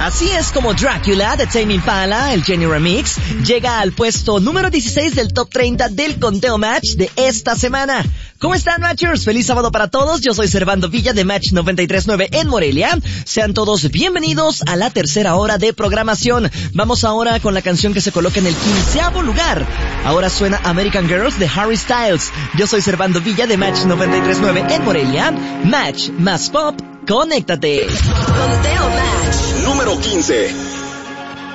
Así es como Drácula de Tame Impala, el Jenny Remix, llega al puesto número 16 del Top 30 del conteo Match de esta semana. ¿Cómo están, Matchers? Feliz sábado para todos. Yo soy Servando Villa de Match 93.9 en Morelia. Sean todos bienvenidos a la tercera hora de programación. Vamos ahora con la canción que se coloca en el 15º lugar. Ahora suena American Girls de Harry Styles. Yo soy Servando Villa de Match 93.9 en Morelia. Match más pop, conéctate. Conteo Match número 15.